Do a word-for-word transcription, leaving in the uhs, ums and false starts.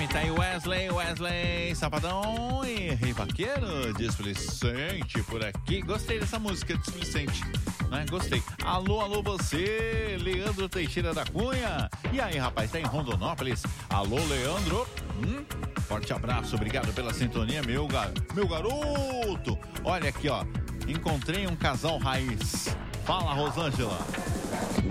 M, tá aí Wesley, Wesley, Safadão e Rei Vaqueiro, Displicente por aqui. Gostei dessa música, Displicente, né? Gostei. Alô, alô você, Leandro Teixeira da Cunha. E aí, rapaz, tá em Rondonópolis? Alô, Leandro. Hum? Forte abraço, obrigado pela sintonia, meu, gar... meu garoto. Olha aqui, ó, encontrei um casal raiz. Fala, Rosângela.